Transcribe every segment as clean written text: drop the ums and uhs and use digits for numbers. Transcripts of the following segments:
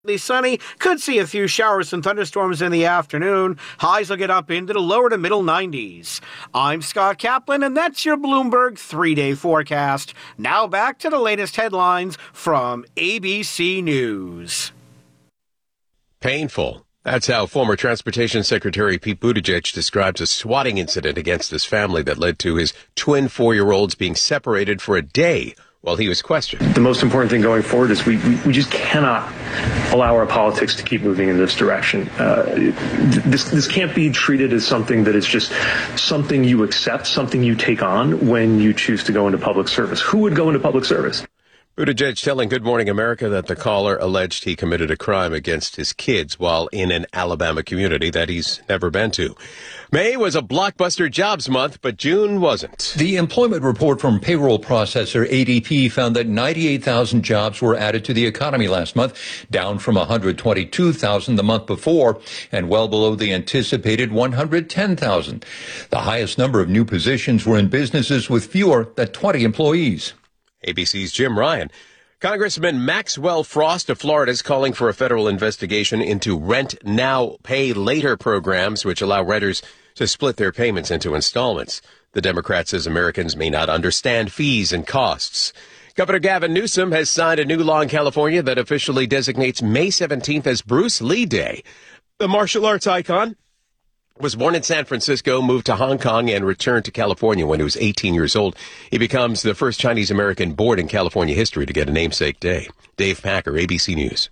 Sunny, could see a few showers and thunderstorms in the afternoon. Highs will get up into the lower to middle 90s. I'm Scott Kaplan, and that's your Bloomberg 3-day forecast. Now back to the latest headlines from ABC News. Painful. That's how former Transportation Secretary Pete Buttigieg describes a swatting incident against his family that led to his twin 4-year-olds being separated for a day while he was questioned. The most important thing going forward is we just cannot allow our politics to keep moving in this direction. This can't be treated as something that is just something you accept, something you take on when you choose to go into public service. Who would go into public service? Buttigieg telling Good Morning America that the caller alleged he committed a crime against his kids while in an Alabama community that he's never been to. May was a blockbuster jobs month, but June wasn't. The employment report from payroll processor ADP found that 98,000 jobs were added to the economy last month, down from 122,000 the month before, and well below the anticipated 110,000. The highest number of new positions were in businesses with fewer than 20 employees. ABC's Jim Ryan. Congressman Maxwell Frost of Florida is calling for a federal investigation into rent now, pay later programs, which allow renters to split their payments into installments. The Democrat says Americans may not understand fees and costs. Governor Gavin Newsom has signed a new law in California that officially designates May 17th as Bruce Lee Day. The martial arts icon was born in San Francisco, moved to Hong Kong, and returned to California when he was 18 years old. He becomes the first Chinese-American born in California history to get a namesake day. Dave Packer, ABC News.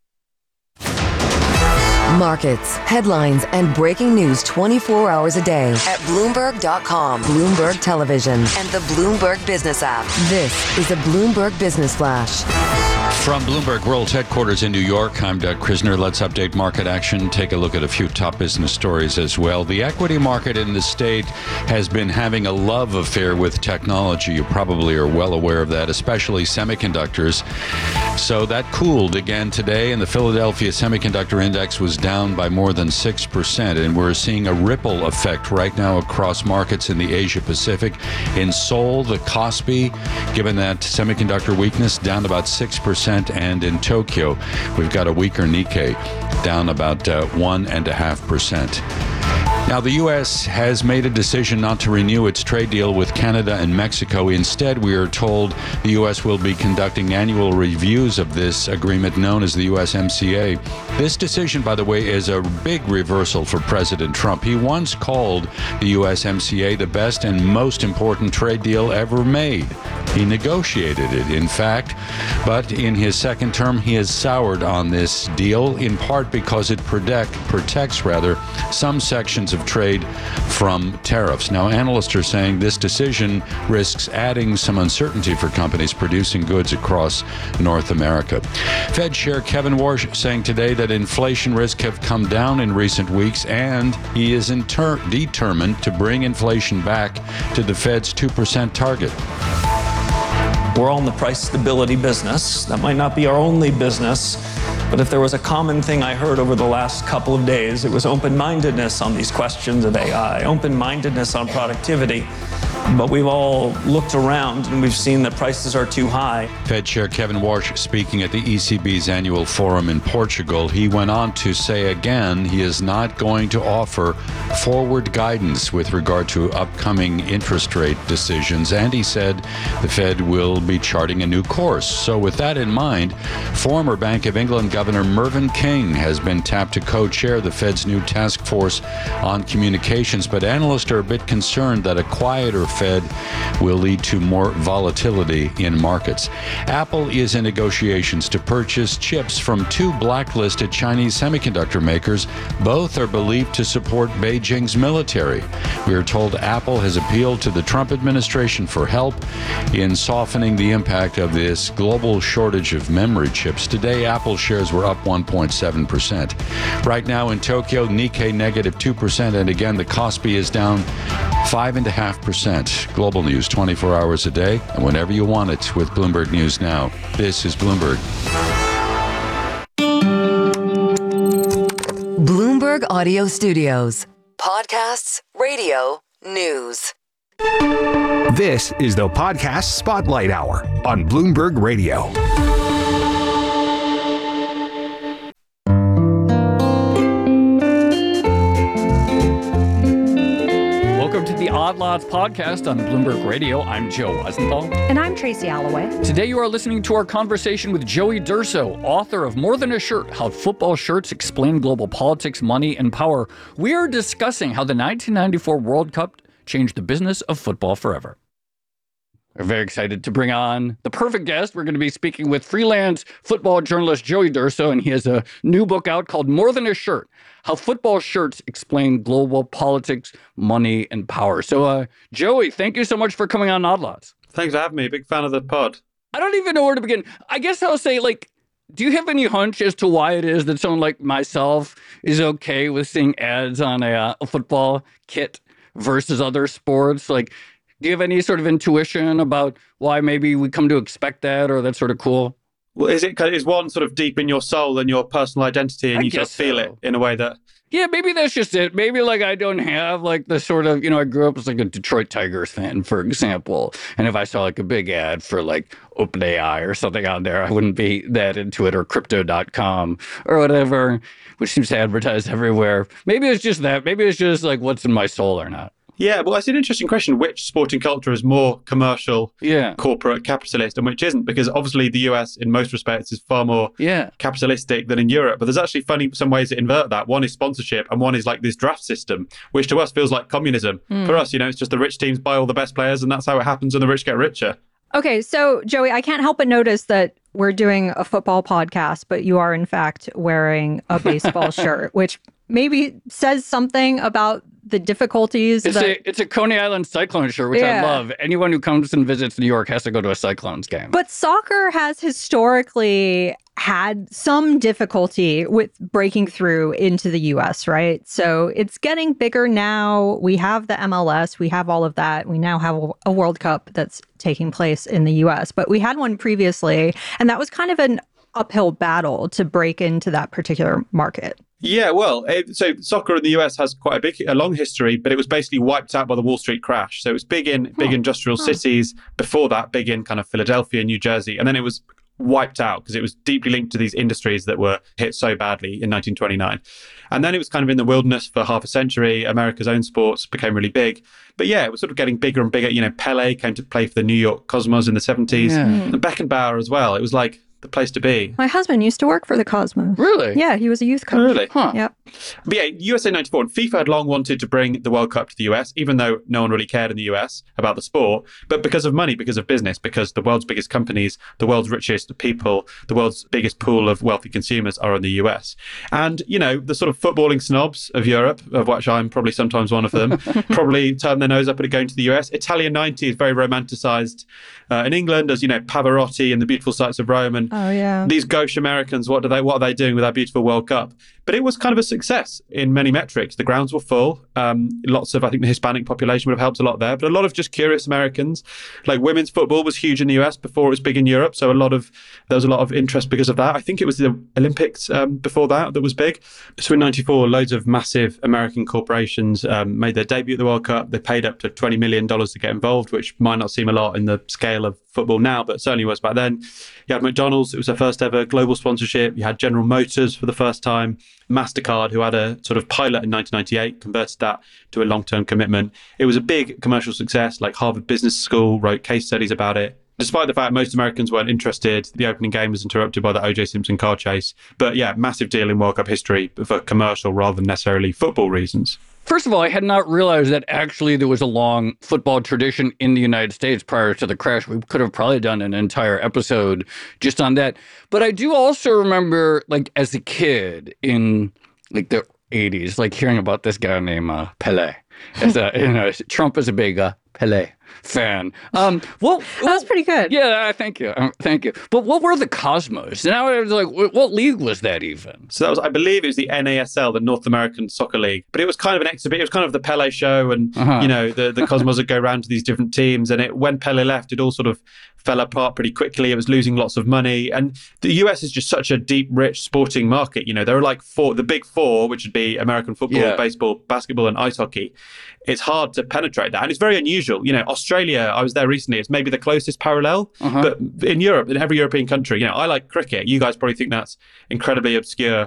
Markets, headlines, and breaking news 24 hours a day at Bloomberg.com, Bloomberg Television, and the Bloomberg Business app. This is a Bloomberg Business Flash. From Bloomberg World Headquarters in New York, I'm Doug Krisner. Let's update market action. Take a look at a few top business stories as well. The equity market in the state has been having a love affair with technology. You probably are well aware of that, especially semiconductors. So that cooled again today, and the Philadelphia Semiconductor Index was down by more than 6%. And we're seeing a ripple effect right now across markets in the Asia Pacific. In Seoul, the Kospi, given that semiconductor weakness, down about 6%. And in Tokyo, we've got a weaker Nikkei, down about 1.5%. Now, the U.S. has made a decision not to renew its trade deal with Canada and Mexico. Instead, we are told the U.S. will be conducting annual reviews of this agreement known as the USMCA. This decision, by the way, is a big reversal for President Trump. He once called the USMCA the best and most important trade deal ever made. He negotiated it, in fact, but in his second term, he has soured on this deal, in part because it protects some sections of trade from tariffs. Now, analysts are saying this decision risks adding some uncertainty for companies producing goods across North America. Fed Chair Kevin Warsh saying today that inflation risks have come down in recent weeks, and he is determined to bring inflation back to the Fed's 2% target. We're all in the price stability business. That might not be our only business, but if there was a common thing I heard over the last couple of days, it was open-mindedness on these questions of AI, open-mindedness on productivity. But we've all looked around and we've seen that prices are too high. Fed Chair Kevin Warsh speaking at the ECB's annual forum in Portugal. He went on to say again he is not going to offer forward guidance with regard to upcoming interest rate decisions. And he said the Fed will be charting a new course. So with that in mind, former Bank of England Governor Mervyn King has been tapped to co-chair the Fed's new task force on communications. But analysts are a bit concerned that a quieter Fed will lead to more volatility in markets. Apple is in negotiations to purchase chips from two blacklisted Chinese semiconductor makers. Both are believed to support Beijing's military. We are told Apple has appealed to the Trump administration for help in softening the impact of this global shortage of memory chips. Today, Apple shares were up 1.7%. Right now in Tokyo, Nikkei negative 2%, and again, the Kospi is down 5.5%. Global news 24 hours a day and whenever you want it with Bloomberg News Now. This is Bloomberg. Bloomberg Audio Studios. Podcasts, radio, news. This is the Podcast Spotlight Hour on Bloomberg Radio. Odd Lots podcast on Bloomberg Radio. I'm Joe Weisenthal. And I'm Tracy Alloway. Today you are listening to our conversation with Joey Durso, author of More Than a Shirt, How Football Shirts Explain Global Politics, Money, and Power. We are discussing how the 1994 World Cup changed the business of football forever. We're very excited to bring on the perfect guest. We're going to be speaking with freelance football journalist Joey Durso, and he has a new book out called More Than a Shirt, How Football Shirts Explain Global Politics, Money, and Power. So, Joey, thank you so much for coming on Odd Lots. Thanks for having me. Big fan of the pod. I don't even know where to begin. I guess I'll say, do you have any hunch as to why it is that someone like myself is okay with seeing ads on a football kit versus other sports? Do you have any sort of intuition about why maybe we come to expect that, or that's sort of cool? Well, is one sort of deep in your soul and your personal identity, and you just feel it in a way that... Yeah, maybe that's just it. Maybe I don't have the sort of, I grew up as a Detroit Tigers fan, for example. And if I saw a big ad for OpenAI or something on there, I wouldn't be that into it, or crypto.com or whatever, which seems to advertise everywhere. Maybe it's just that. Maybe it's just what's in my soul or not. Yeah, well, that's an interesting question. Which sporting culture is more commercial, corporate, capitalist, and which isn't? Because obviously the US, in most respects, is far more capitalistic than in Europe. But there's actually some ways to invert that. One is sponsorship, and one is this draft system, which to us feels like communism. For us, it's just the rich teams buy all the best players, and that's how it happens, and the rich get richer. Okay, so Joey, I can't help but notice that we're doing a football podcast, but you are in fact wearing a baseball shirt, which maybe says something about the difficulties. It's a Coney Island Cyclones shirt, which I love. Anyone who comes and visits New York has to go to a Cyclones game. But soccer has historically had some difficulty with breaking through into the U.S., right? So it's getting bigger now. We have the MLS. We have all of that. We now have a World Cup that's taking place in the U.S., but we had one previously, and that was kind of an uphill battle to break into that particular market. Yeah, well, so soccer in the US has quite a long history, but it was basically wiped out by the Wall Street crash. So it was big industrial cities. Before that, big in kind of Philadelphia, New Jersey. And then it was wiped out because it was deeply linked to these industries that were hit so badly in 1929. And then it was kind of in the wilderness for half a century. America's own sports became really big. But yeah, it was sort of getting bigger and bigger. Pele came to play for the New York Cosmos in the 70s. Yeah. And Beckenbauer as well. It was the place to be. My husband used to work for the Cosmos. Really? Yeah, he was a youth coach. Really? Huh. Yep. But yeah, USA 94. And FIFA had long wanted to bring the World Cup to the US, even though no one really cared in the US about the sport. But because of money, because of business, because the world's biggest companies, the world's richest people, the world's biggest pool of wealthy consumers are in the US. And, the sort of footballing snobs of Europe, of which I'm probably sometimes one of them, probably turn their nose up at it going to the US. Italia 90 is very romanticized in England, as, Pavarotti and the beautiful sights of Rome. And these gauche Americans, what are they doing with our beautiful World Cup? But it was kind of a success in many metrics. The grounds were full. Lots of, I think the Hispanic population would have helped a lot there, but a lot of just curious Americans. Women's football was huge in the US before it was big in Europe. So there was a lot of interest because of that. I think it was the Olympics before that was big. So in 94, loads of massive American corporations made their debut at the World Cup. They paid up to $20 million to get involved, which might not seem a lot in the scale of football now, but certainly was back then. You had McDonald's. It was their first ever global sponsorship. You had General Motors for the first time. MasterCard, who had a sort of pilot in 1998, converted that to a long-term commitment. It was a big commercial success. Harvard Business School wrote case studies about it. Despite the fact most Americans weren't interested, the opening game was interrupted by the O.J. Simpson car chase. But yeah, massive deal in World Cup history for commercial rather than necessarily football reasons. First of all, I had not realized that actually there was a long football tradition in the United States prior to the crash. We could have probably done an entire episode just on that. But I do also remember, as a kid in the 80s, hearing about this guy named Pele. Trump is a big Pele fan. That was pretty good. Yeah, thank you. Thank you. But what were the Cosmos? Now I was what league was that even? So that was, I believe it was the NASL, the North American Soccer League. But it was kind of an exhibit. It was kind of the Pele show, and the Cosmos would go around to these different teams. And when Pele left, it all sort of fell apart pretty quickly. It was losing lots of money. And the US is just such a deep, rich sporting market. There are the big four, which would be American football, baseball, basketball, and ice hockey. It's hard to penetrate that. And it's very unusual. Australia, I was there recently. It's maybe the closest parallel. But in Europe, in every European country, I like cricket. You guys probably think that's incredibly obscure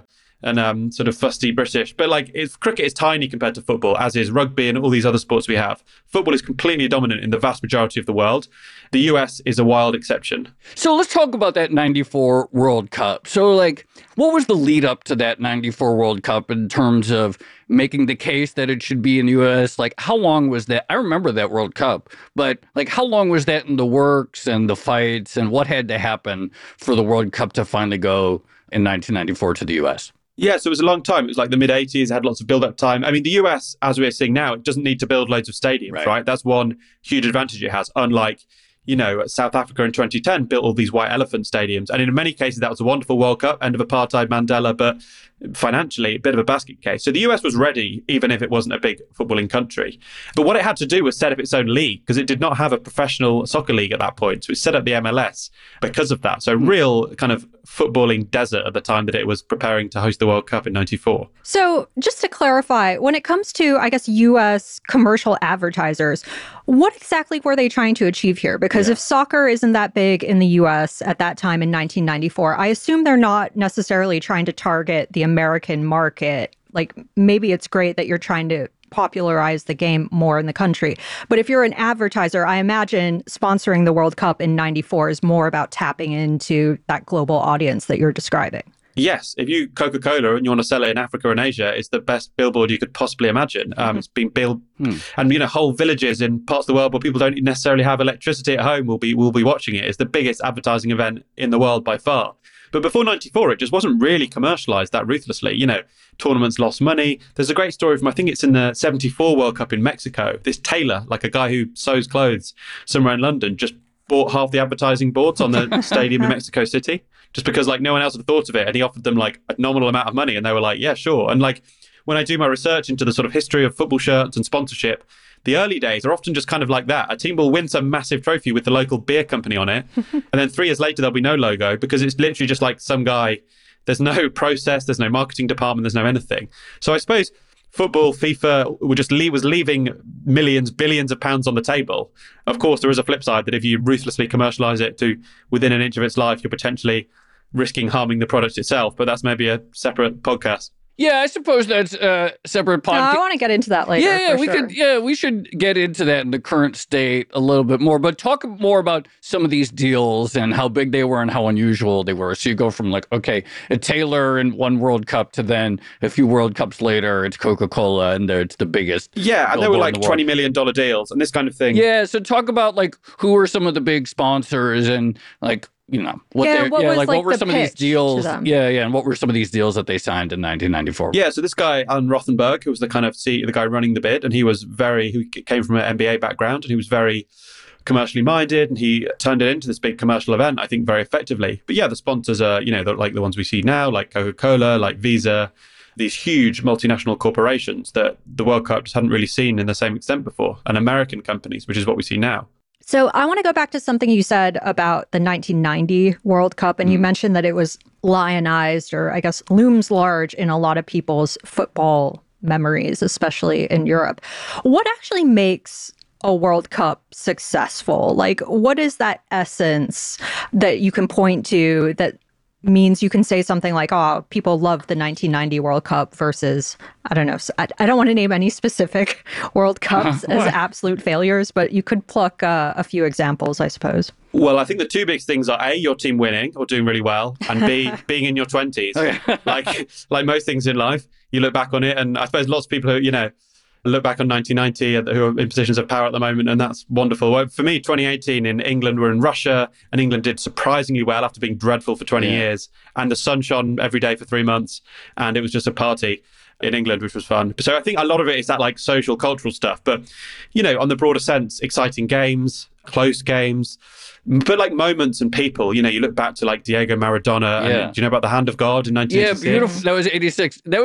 and sort of fusty British. But like, cricket is tiny compared to football, as is rugby and all these other sports we have. Football is completely dominant in the vast majority of the world. The US is a wild exception. So let's talk about that 94 World Cup. So like, what was the lead up to that 94 World Cup in terms of making the case that it should be in the US? Like, how long was that? I remember that World Cup, but like, how long was that in the works and the fights, and what had to happen for the World Cup to finally go in 1994 to the US? Yeah, so it was a long time. It was like the mid-'80s, had lots of build-up time. I mean, the US, as we're seeing now, it doesn't need to build loads of stadiums, right? That's one huge advantage it has, unlike, South Africa in 2010 built all these white elephant stadiums. And in many cases, that was a wonderful World Cup, end of apartheid, Mandela, but financially, a bit of a basket case. So the US was ready, even if it wasn't a big footballing country. But what it had to do was set up its own league, because it did not have a professional soccer league at that point. So it set up the MLS because of that. So real kind of footballing desert at the time that it was preparing to host the World Cup in 94. So just to clarify, when it comes to, I guess, US commercial advertisers, what exactly were they trying to achieve here? Because if soccer isn't that big in the US at that time in 1994, I assume they're not necessarily trying to target the American market. Like, maybe it's great that you're trying to popularize the game more in the country. But if you're an advertiser, I imagine sponsoring the World Cup in 94 is more about tapping into that global audience that you're describing. Yes, if you Coca-Cola and you want to sell it in Africa and Asia, it's the best billboard you could possibly imagine. It's been built, and whole villages in parts of the world where people don't necessarily have electricity at home will be watching it. It's the biggest advertising event in the world by far. But before 94, it just wasn't really commercialized that ruthlessly. Tournaments lost money. There's a great story from, I think it's in the 74 World Cup in Mexico. This tailor, like a guy who sews clothes somewhere in London, just bought half the advertising boards on the stadium in Mexico City, just because like no one else had thought of it. And he offered them like a nominal amount of money, and they were like, yeah, sure. And like, when I do my research into the sort of history of football shirts and sponsorship, the early days are often just kind of like that. A team will win some massive trophy with the local beer company on it. And then 3 years later, there'll be no logo, because it's literally just like some guy. There's no process. There's no marketing department. There's no anything. So I suppose football, FIFA was leaving millions, billions of pounds on the table. Of course, there is a flip side that if you ruthlessly commercialize it to within an inch of its life, you're potentially risking harming the product itself. But that's maybe a separate podcast. Yeah, I suppose that's a separate podcast. No, I want to get into that later. We should get into that in the current state a little bit more, but talk more about some of these deals and how big they were and how unusual they were. So you go from like, okay, a Taylor in one World Cup to then a few World Cups later, it's Coca-Cola and it's the biggest. Yeah, and they were like $20 million deals and this kind of thing. Yeah, so talk about like who were some of the big sponsors and like, what were some of these deals? And what were some of these deals that they signed in 1994? Yeah, so this guy, Alan Rothenberg, who was the kind of the guy running the bid, and he came from an MBA background, and he was very commercially minded, and he turned it into this big commercial event, I think, very effectively. But yeah, the sponsors are, like the ones we see now, like Coca-Cola, like Visa, these huge multinational corporations that the World Cup just hadn't really seen in the same extent before, and American companies, which is what we see now. So I want to go back to something you said about the 1990 World Cup, and you mentioned that it was lionized, or I guess looms large in a lot of people's football memories, especially in Europe. What actually makes a World Cup successful? Like, what is that essence that you can point to that means you can say something like, oh, people love the 1990 World Cup versus, I don't know, I don't want to name any specific World Cups as absolute failures, but you could pluck a few examples, I suppose. Well, I think the two big things are A, your team winning or doing really well, and B, being in your 20s. Okay. like most things in life, you look back on it, and I suppose lots of people who, look back on 1990 who are in positions of power at the moment, and that's wonderful. Well, for me, 2018 in England, we're in Russia, and England did surprisingly well after being dreadful for 20 years, and the sun shone every day for 3 months, and it was just a party in England, which was fun. So I think a lot of it is that like social, cultural stuff, but, on the broader sense, exciting games, close games, but like moments and people, you look back to like Diego Maradona. And, do you know about the Hand of God in 1986? Yeah, beautiful. That was 86. In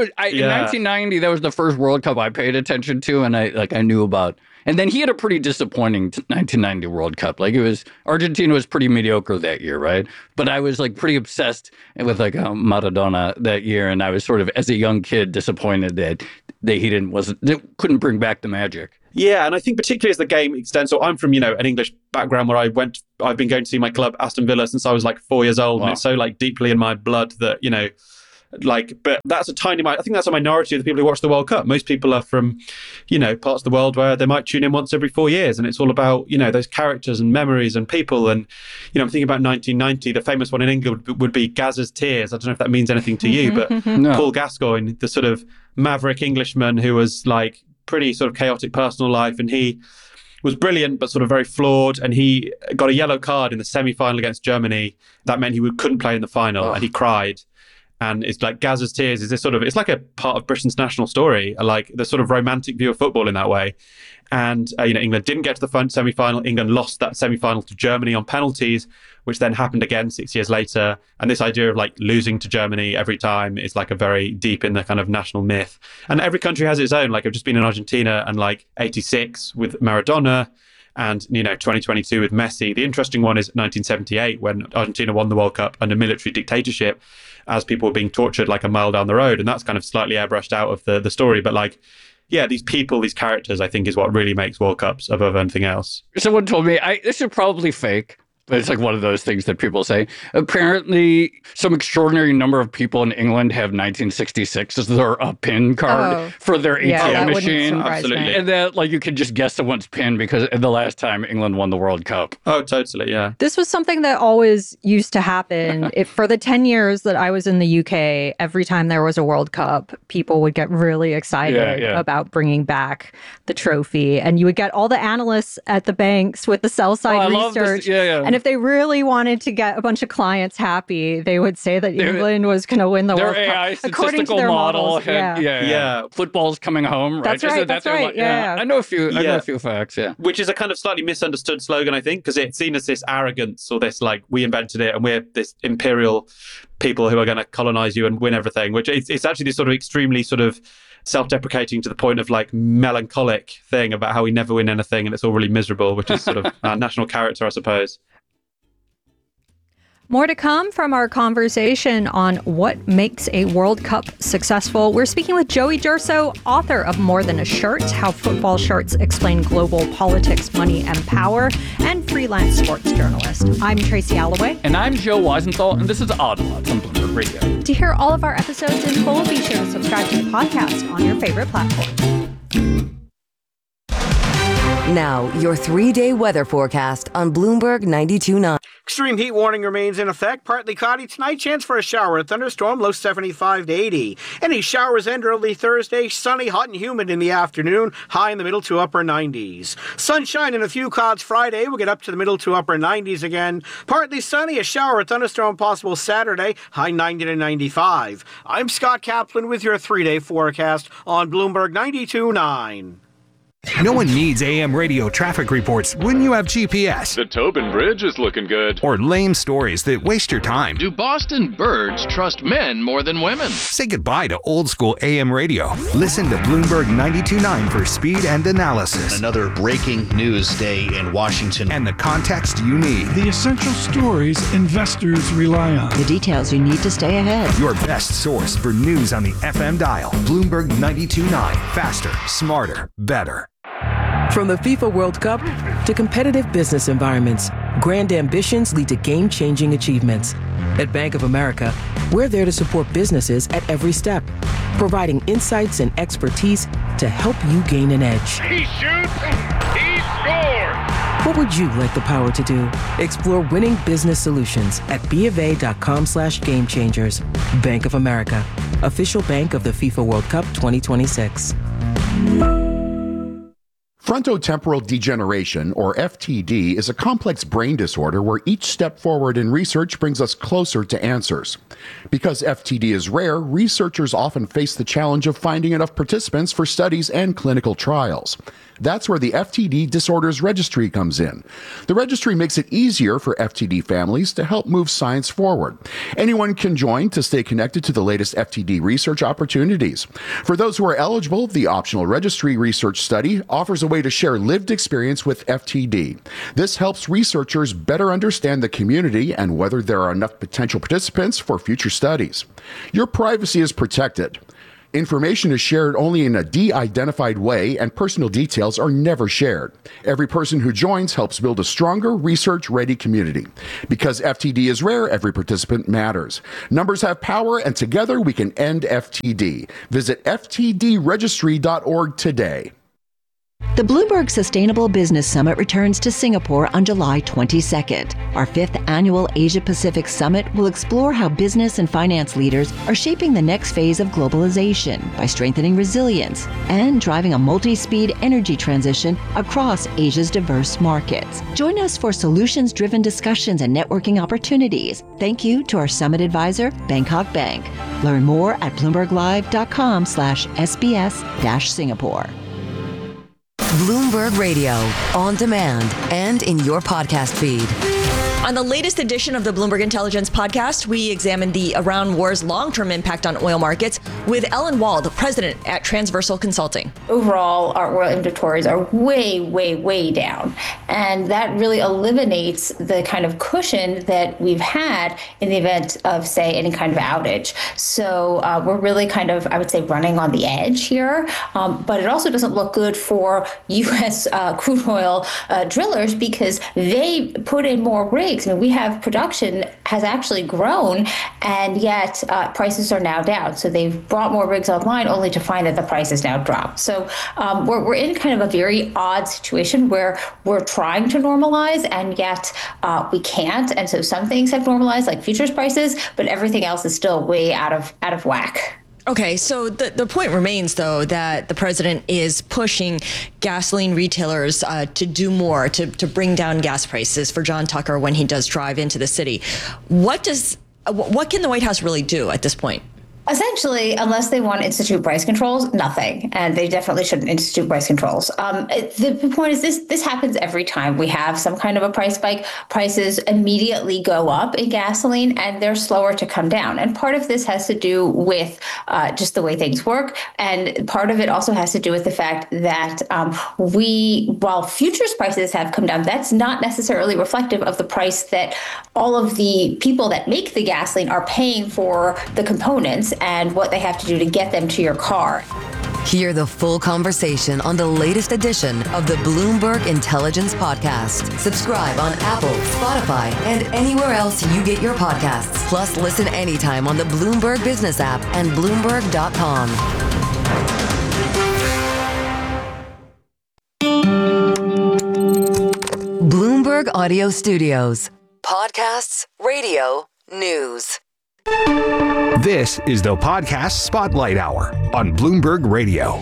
1990, that was the first World Cup I paid attention to, and I knew about. And then he had a pretty disappointing 1990 World Cup. Like Argentina was pretty mediocre that year, right? But I was like pretty obsessed with like Maradona that year, and I was sort of, as a young kid, disappointed that they couldn't bring back the magic. Yeah, and I think particularly as the game extends, so I'm from, an English background where I've been going to see my club, Aston Villa, since I was like 4 years old. Wow. And it's so like deeply in my blood that, But that's I think that's a minority of the people who watch the World Cup. Most people are from, parts of the world where they might tune in once every 4 years, and it's all about, those characters and memories and people. And, I'm thinking about 1990. The famous one in England would be Gazza's Tears. I don't know if that means anything to you, but No. Paul Gascoigne, the sort of maverick Englishman who was like pretty sort of chaotic personal life, and he was brilliant but sort of very flawed, and he got a yellow card in the semi-final against Germany. That meant he couldn't play in the final, and he cried. And it's like Gazza's Tears is this sort of, it's like a part of Britain's national story, like the sort of romantic view of football in that way. And, England didn't get to the semi-final. England lost that semi-final to Germany on penalties, which then happened again 6 years later. And this idea of like losing to Germany every time is like a very deep in the kind of national myth. And every country has its own. Like I've just been in Argentina, and like 86 with Maradona, and 2022 with Messi. The interesting one is 1978 when Argentina won the World Cup under military dictatorship, as people were being tortured like a mile down the road. And that's kind of slightly airbrushed out of the story. But like, yeah, these people, these characters, I think is what really makes World Cups above anything else. Someone told me this is probably fake, but it's like one of those things that people say. Apparently, some extraordinary number of people in England have 1966 as their PIN card for their ATM machine. Absolutely. And that like you can just guess someone's PIN because the last time England won the World Cup. Oh, totally, yeah. This was something that always used to happen. For the 10 years that I was in the UK, every time there was a World Cup, people would get really excited about bringing back the trophy. And you would get all the analysts at the banks with the sell-side research. And if they really wanted to get a bunch of clients happy, they would say that England was going to win the World Cup. Their AI statistical model had, football's coming home, right? That's right, that's right. I know a few facts, Which is a kind of slightly misunderstood slogan, I think, because it's seen as this arrogance or this like, we invented it and we're this imperial people who are going to colonize you and win everything, which it's actually this sort of extremely sort of self-deprecating to the point of like melancholic thing about how we never win anything and it's all really miserable, which is sort of our national character, I suppose. More to come from our conversation on what makes a World Cup successful. We're speaking with Joey Durso, author of More Than a Shirt, How Football Shirts Explain Global Politics, Money, and Power, and freelance sports journalist. I'm Tracy Alloway. And I'm Joe Weisenthal, and this is Odd Lots on Bloomberg Radio. To hear all of our episodes in full, be sure to subscribe to the podcast on your favorite platform. Now, your 3-day weather forecast on Bloomberg 92.9. Extreme heat warning remains in effect. Partly cloudy tonight. Chance for a shower or thunderstorm. Low 75 to 80. Any showers end early Thursday. Sunny, hot and humid in the afternoon. High in the middle to upper 90s. Sunshine and a few clouds Friday. We'll get up to the middle to upper 90s again. Partly sunny. A shower or thunderstorm possible Saturday. High 90 to 95. I'm Scott Kaplan with your 3-day forecast on Bloomberg 92.9. No one needs AM radio traffic reports when you have GPS. The Tobin Bridge is looking good. Or lame stories that waste your time. Do Boston birds trust men more than women? Say goodbye to old school AM radio. Listen to Bloomberg 92.9 for speed and analysis. Another breaking news day in Washington. And the context you need. The essential stories investors rely on. The details you need to stay ahead. Your best source for news on the FM dial. Bloomberg 92.9. Faster, smarter, better. From the FIFA World Cup to competitive business environments, grand ambitions lead to game-changing achievements. At Bank of America, we're there to support businesses at every step, providing insights and expertise to help you gain an edge. He shoots, he scores! What would you like the power to do? Explore winning business solutions at BofA.com/gamechangers. Bank of America, official bank of the FIFA World Cup 2026. Frontotemporal degeneration, or FTD, is a complex brain disorder where each step forward in research brings us closer to answers. Because FTD is rare, researchers often face the challenge of finding enough participants for studies and clinical trials. That's where the FTD Disorders Registry comes in. The registry makes it easier for FTD families to help move science forward. Anyone can join to stay connected to the latest FTD research opportunities. For those who are eligible, the optional registry research study offers a way to share lived experience with FTD. This helps researchers better understand the community and whether there are enough potential participants for future studies. Your privacy is protected. Information is shared only in a de-identified way, and personal details are never shared. Every person who joins helps build a stronger, research-ready community. Because FTD is rare, every participant matters. Numbers have power, and together we can end FTD. Visit ftdregistry.org today. The Bloomberg Sustainable Business Summit returns to Singapore on July 22nd. Our 5th annual Asia-Pacific Summit will explore how business and finance leaders are shaping the next phase of globalization by strengthening resilience and driving a multi-speed energy transition across Asia's diverse markets. Join us for solutions-driven discussions and networking opportunities. Thank you to our summit advisor, Bangkok Bank. Learn more at bloomberglive.com/SBS-Singapore. Bloomberg Radio, on demand and in your podcast feed. On the latest edition of the Bloomberg Intelligence Podcast, we examine the Iran war's long-term impact on oil markets with Ellen Wald, president at Transversal Consulting. Overall, our oil inventories are way, way, way down. And that really eliminates the kind of cushion that we've had in the event of, say, any kind of outage. So we're really kind of, I would say, running on the edge here. But it also doesn't look good for U.S. Crude oil drillers because they put in more rigs. I mean, we have production has actually grown, and yet prices are now down. So they've brought more rigs online only to find that the price is now dropped. So we're in kind of a very odd situation where we're trying to normalize, and yet we can't. And so some things have normalized, like futures prices, but everything else is still way out of whack. Okay, so the point remains, though, that the president is pushing gasoline retailers to do more, to bring down gas prices for John Tucker when he does drive into the city. What can the White House really do at this point? Essentially, unless they want to institute price controls, nothing. And they definitely shouldn't institute price controls. The point is this happens every time we have some kind of a price spike. Prices immediately go up in gasoline, and they're slower to come down. And part of this has to do with just the way things work. And part of it also has to do with the fact that while futures prices have come down, that's not necessarily reflective of the price that all of the people that make the gasoline are paying for the components and what they have to do to get them to your car. Hear the full conversation on the latest edition of the Bloomberg Intelligence Podcast. Subscribe on Apple, Spotify, and anywhere else you get your podcasts. Plus, listen anytime on the Bloomberg Business app and Bloomberg.com. Bloomberg Audio Studios. Podcasts, radio, news. This is the Podcast Spotlight Hour on Bloomberg Radio.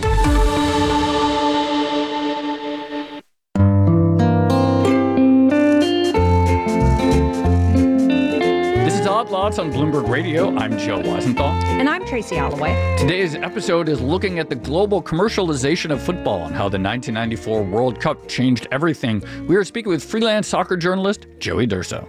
This is Odd Lots on Bloomberg Radio. I'm Joe Weisenthal. And I'm Tracy Alloway. Today's episode is looking at the global commercialization of football and how the 1994 World Cup changed everything. We are speaking with freelance soccer journalist Joey D'Urso.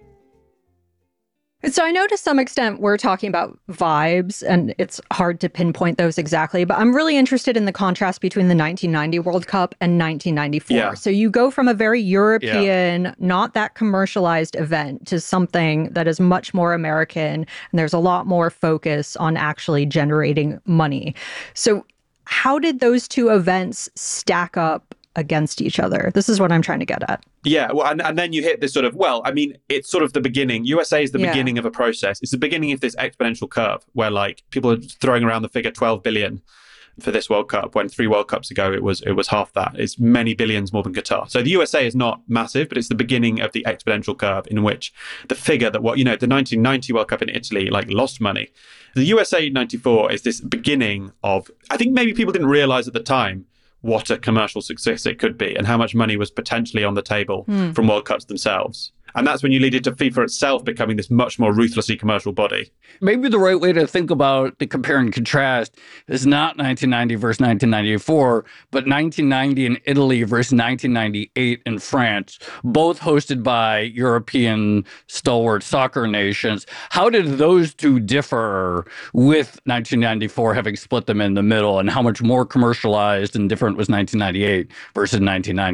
So I know to some extent we're talking about vibes, and it's hard to pinpoint those exactly, but I'm really interested in the contrast between the 1990 World Cup and 1994. Yeah. So you go from a very European, not that commercialized event to something that is much more American, and there's a lot more focus on actually generating money. So how did those two events stack up against each other? This is what I'm trying to get at. Yeah, well, and then you hit this sort of, it's sort of the beginning. USA is the beginning of a process. It's the beginning of this exponential curve where like people are throwing around the figure 12 billion for this World Cup, when 3 World Cups ago it was half that. It's many billions more than Qatar. So the USA is not massive, but it's the beginning of the exponential curve in which the figure that the 1990 World Cup in Italy like lost money. The USA 94 is this beginning of, I think maybe people didn't realize at the time what a commercial success it could be and how much money was potentially on the table from World Cups themselves. And that's when you lead into FIFA itself becoming this much more ruthlessly commercial body. Maybe the right way to think about the compare and contrast is not 1990 versus 1994, but 1990 in Italy versus 1998 in France, both hosted by European stalwart soccer nations. How did those two differ with 1994 having split them in the middle, and how much more commercialized and different was 1998 versus 1990?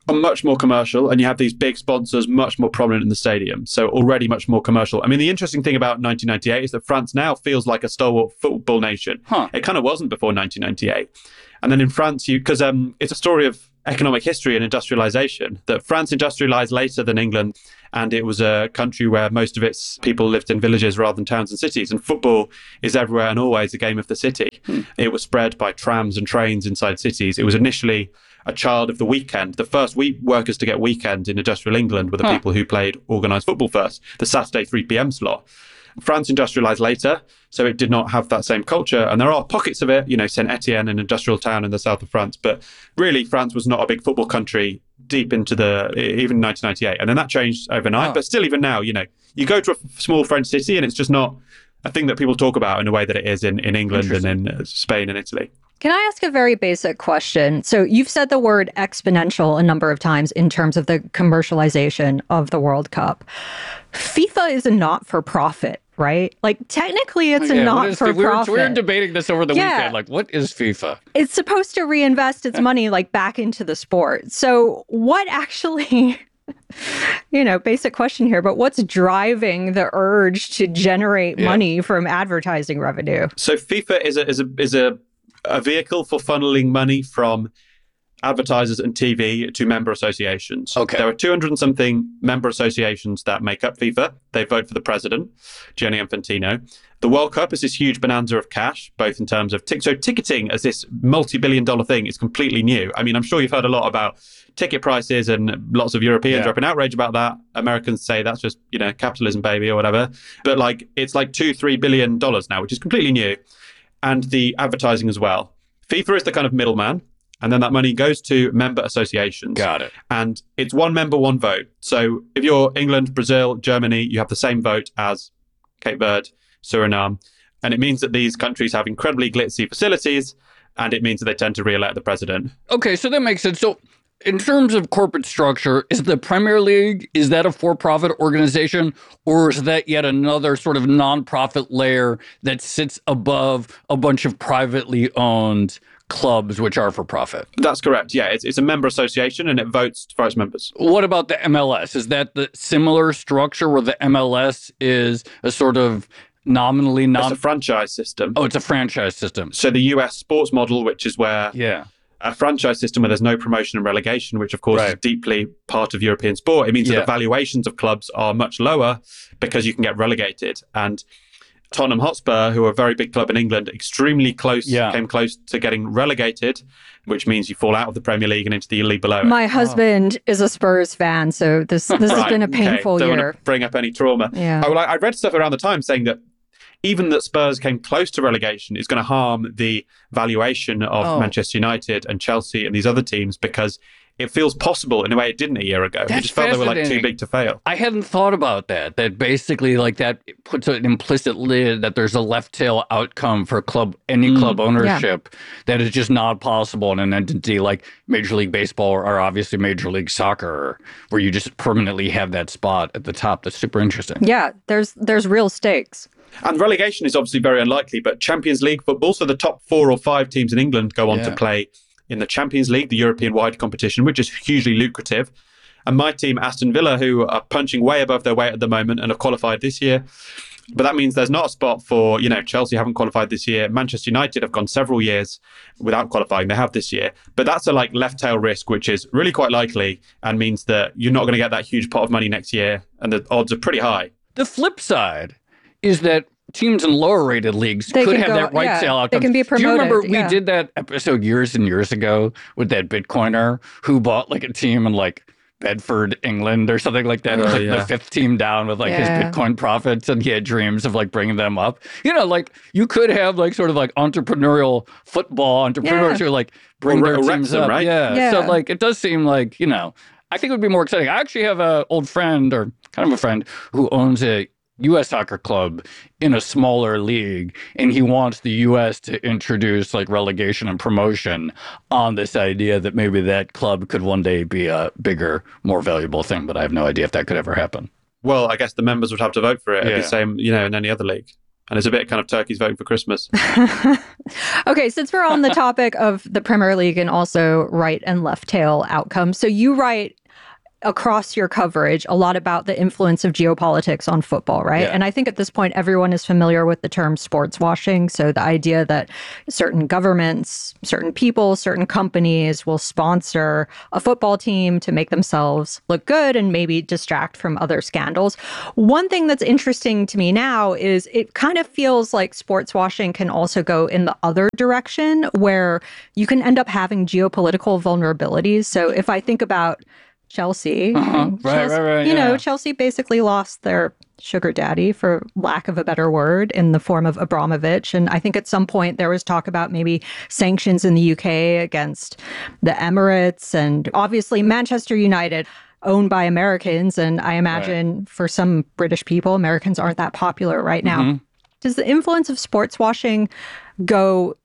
are much more commercial, and you have these big sponsors much more prominent in the stadium. So already much more commercial. I mean, the interesting thing about 1998 is that France now feels like a stalwart football nation. It kind of wasn't before 1998. And then in France, because it's a story of economic history and industrialization, that France industrialized later than England, and it was a country where most of its people lived in villages rather than towns and cities, and football is everywhere and always a game of the city. It was spread by trams and trains inside cities. It was initially a child of the weekend. The first workers to get weekend in industrial England were the people who played organised football first, the Saturday 3 p.m. slot. France industrialized later, so it did not have that same culture. And there are pockets of it, Saint Etienne, an industrial town in the south of France. But really, France was not a big football country deep into even 1998. And then that changed overnight. But still, even now, you go to a small French city and it's just not a thing that people talk about in a way that it is in England and in Spain and Italy. Can I ask a very basic question? So you've said the word exponential a number of times in terms of the commercialization of the World Cup. FIFA is a not-for-profit, right? Like, technically, it's a not-for-profit. We're debating this over the weekend. Like, what is FIFA? It's supposed to reinvest its money, back into the sport. So what actually... basic question here, but what's driving the urge to generate money from advertising revenue? So FIFA is a vehicle for funneling money from advertisers and TV to member associations. Okay. There are 200 and something member associations that make up FIFA. They vote for the president, Gianni Infantino. The World Cup is this huge bonanza of cash, both in terms of ticketing as this multi-billion-dollar thing is completely new. I mean, I'm sure you've heard a lot about ticket prices, and lots of Europeans are up in outrage about that. Americans say that's just, capitalism, baby, or whatever. But it's $2-3 billion now, which is completely new. And the advertising as well. FIFA is the kind of middleman, and then that money goes to member associations. Got it. And it's one member, one vote. So if you're England, Brazil, Germany, you have the same vote as Cape Verde, Suriname. And it means that these countries have incredibly glitzy facilities, and it means that they tend to re-elect the president. Okay, so that makes sense. So in terms of corporate structure, is the Premier League, is that a for-profit organization, or is that yet another sort of non-profit layer that sits above a bunch of privately owned clubs which are for profit? That's correct. Yeah, it's a member association and it votes for its members. What about the MLS? Is that the similar structure where the MLS is a sort of nominally It's a franchise system. Oh, it's a franchise system. So the US sports model, which is where a franchise system where there's no promotion and relegation, which of course is deeply part of European sport. It means that the valuations of clubs are much lower because you can get relegated. And Tottenham Hotspur, who are a very big club in England, extremely close, came close to getting relegated, which means you fall out of the Premier League and into the league below. My husband is a Spurs fan, so this has been a painful year. Don't want to bring up any trauma. Yeah. I read stuff around the time saying that even that Spurs came close to relegation is going to harm the valuation of Manchester United and Chelsea and these other teams, because it feels possible in a way it didn't a year ago. It just felt they were too big to fail. I hadn't thought about that. That basically that puts an implicit lid that there's a left tail outcome for any club ownership that is just not possible in an entity like Major League Baseball or obviously Major League Soccer, where you just permanently have that spot at the top. That's super interesting. Yeah, there's real stakes. And relegation is obviously very unlikely, but Champions League football, so the top 4 or 5 teams in England go on to play in the Champions League, the European-wide competition, which is hugely lucrative. And my team, Aston Villa, who are punching way above their weight at the moment and have qualified this year. But that means there's not a spot for, Chelsea haven't qualified this year. Manchester United have gone several years without qualifying. They have this year. But that's a left tail risk, which is really quite likely and means that you're not going to get that huge pot of money next year. And the odds are pretty high. The flip side is that teams in lower rated leagues could have that right tail outcome. They can be promoted. Do you remember we did that episode years and years ago with that Bitcoiner who bought a team in Bedford, England or something like that? It was the 5th team down with his Bitcoin profits, and he had dreams of bringing them up. You could have sort of entrepreneurial football entrepreneurs who bring their teams up. Right? Yeah. So it does seem I think it would be more exciting. I actually have an old friend, or kind of a friend, who owns a U.S. soccer club in a smaller league, and he wants the U.S. to introduce relegation and promotion on this idea that maybe that club could one day be a bigger, more valuable thing. But I have no idea if that could ever happen. Well, I guess the members would have to vote for it. It'd be the same, in any other league. And it's a bit kind of turkeys voting for Christmas. Okay, since we're on the topic of the Premier League and also right and left tail outcomes, so you write across your coverage a lot about the influence of geopolitics on football, right? Yeah. And I think at this point, everyone is familiar with the term sports washing. So the idea that certain governments, certain people, certain companies will sponsor a football team to make themselves look good and maybe distract from other scandals. One thing that's interesting to me now is it kind of feels like sports washing can also go in the other direction, where you can end up having geopolitical vulnerabilities. So if I think about Chelsea. Chelsea basically lost their sugar daddy, for lack of a better word, in the form of Abramovich. And I think at some point there was talk about maybe sanctions in the UK against the Emirates, and obviously Manchester United, owned by Americans. And I imagine for some British people, Americans aren't that popular right now. Does the influence of sports washing go